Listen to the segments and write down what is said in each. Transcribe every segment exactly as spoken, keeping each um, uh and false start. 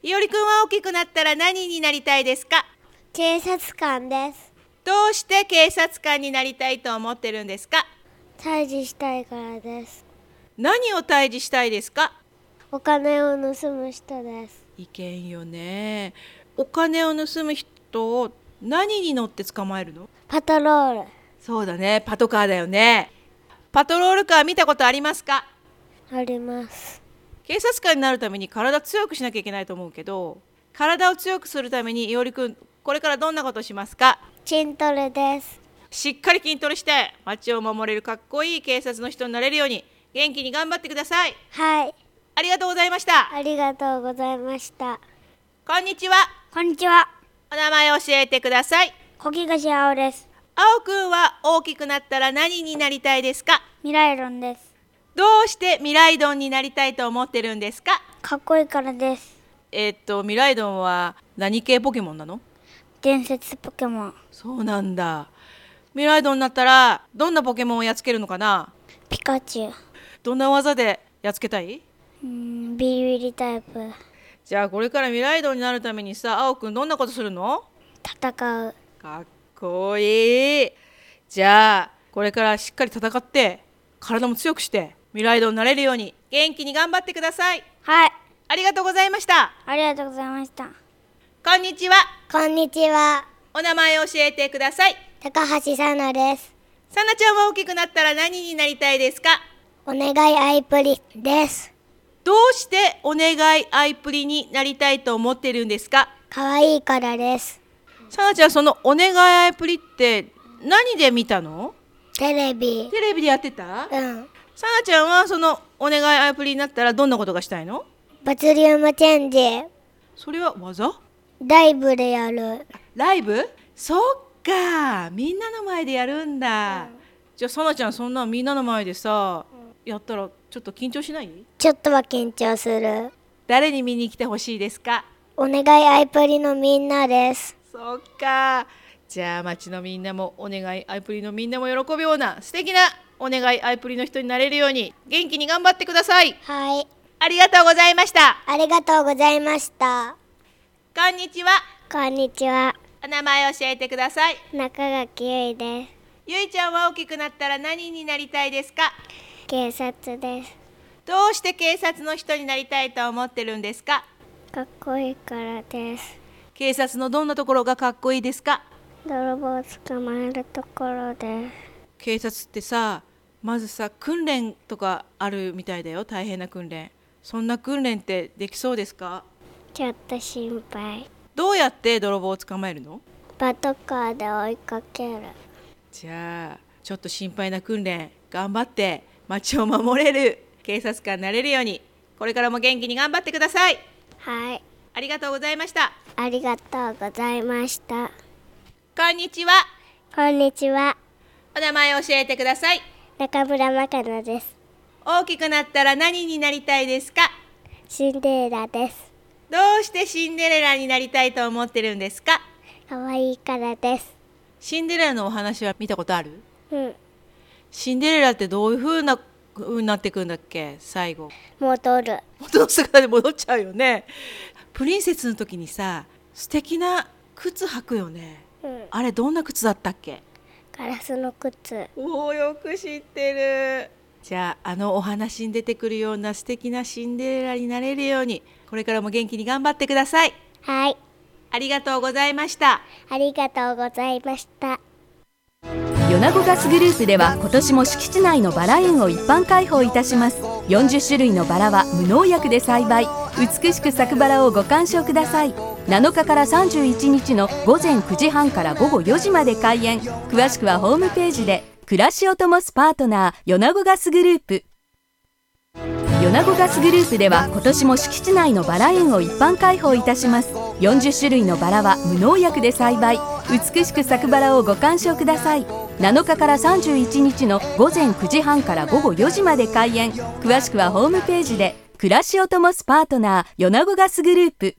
いおりくんは大きくなったら何になりたいですか？ 警察官です。 どうして警察官になりたいと思ってるんですか？ 退治したいからです。 何を退治したいですか？ お金を盗む人です。 いけんよね。お金を盗む人を何に乗って捕まえるの？ パトロール。 そうだね、パトカーだよね。パトロールカー見たことありますか？ あります。 警察官になるために体強くしなきゃいけないと思うけど、体を強くするためにいおりくん、これからどんなことをしますか？ 筋トレです。 しっかり筋トレして街を守れるかっこいい警察の人になれるように元気に頑張ってください。 はい。 ありがとうございました。 ありがとうございました。 こんにちは。 こんにちは。 お名前を教えてください。 小木菓子青です。 青くんは大きくなったら何になりたいですか？ 未来論です。 どうして未来ドンになりたいと思ってるんですか？ かっこいいからです。 えー、っと未来ドンは何系ポケモンなの？ 伝説ポケモン。 そうなんだ。未来ドンになったらどんなポケモンをやっつけるのかな？ ピカチュウ。 どんな技でやっつけたい？ うーん、ビリビリタイプ。 じゃあこれから未来ドンになるためにさ、青くんどんなことするの？ 戦う。 かっこいい。じゃあこれからしっかり戦って体も強くして未来ドンになれるように元気に頑張ってください。 はい。 ありがとうございました。 ありがとうございました。 こんにちは。 こんにちは。 お名前を教えてください。 高橋さなです。 さなちゃんは大きくなったら何になりたいですか？ お願いアイプリです。 どうしてお願いアイプリになりたいと思ってるんですか？ かわいいからです。 さなちゃん、そのお願いアイプリって何で見たの？ テレビ。 テレビでやってた？ うん。 さなちゃんはそのお願いアイプリになったらどんなことがしたいの？ バツリウムチェンジ。 それは技？ ライブでやる。 ライブ？そっか、みんなの前でやるんだ、うん、じゃあさなちゃん、そんなみんなの前でさ、うん、やったらちょっと緊張しない？ ちょっとは緊張する。 誰に見に来てほしいですか？ お願いアイプリのみんなです。 そっか、じゃあ町のみんなもお願いアイプリのみんなも喜ぶような素敵なお願いアイプリの人になれるように元気に頑張ってください。 はい。 ありがとうございました。 ありがとうございました。 こんにちは。 こんにちは。 お名前を教えてください。 中垣ゆいです。 ゆいちゃんは大きくなったら何になりたいですか？ 警察です。 どうして警察の人になりたいと思ってるんですか？ かっこいいからです。 警察のどんなところがかっこいいですか？ 泥棒を捕まえるところです。 警察ってさ、まずさ、訓練とかあるみたいだよ。大変な訓練。そんな訓練ってできそうですか？ ちょっと心配。 どうやって泥棒を捕まえるの？ パトカーで追いかける。 じゃあちょっと心配な訓練頑張って街を守れる警察官になれるようにこれからも元気に頑張ってください。 はい。 ありがとうございました。 ありがとうございました。 こんにちは。 こんにちは。 お名前を教えてください。 中村まかなです。 大きくなったら何になりたいですか？ シンデレラです。 どうしてシンデレラになりたいと思ってるんですか？ かわいいからです。 シンデレラのお話は見たことある？ うん。 シンデレラってどういう風な風になってくんだっけ？最後戻る。 元の姿で戻っちゃうよね。プリンセスの時にさ、素敵な靴履くよね、うん、あれどんな靴だったっけ？ ガラスの靴。 おー、よく知ってる。じゃああのお話に出てくるような素敵なシンデレラになれるようにこれからも元気に頑張ってください。 はい。 ありがとうございました。 ありがとうございました。 米子ガスグループでは今年も敷地内のバラ園を一般開放いたします。よんじゅっしゅるいのバラは無農薬で栽培、美しく咲くバラをご鑑賞ください。なのかからさんじゅういちにちのごぜんくじはんからごごよじまで開園。詳しくはホームページで。暮らしを灯すパートナー米子ガスグループ。米子ガスグループでは今年も敷地内のバラ園を一般開放いたします。よんじゅっしゅるいのバラは無農薬で栽培、美しく咲くバラをご鑑賞ください。なのかからさんじゅういちにちのごぜんくじはんからごごよじまで開園。詳しくはホームページで。暮らしを灯すパートナー米子ガスグループ。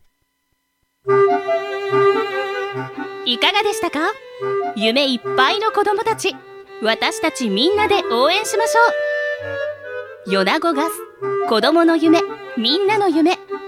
いかがでしたか？夢いっぱいの子どもたち、私たちみんなで応援しましょう。米子ガス、子どもの夢、みんなの夢。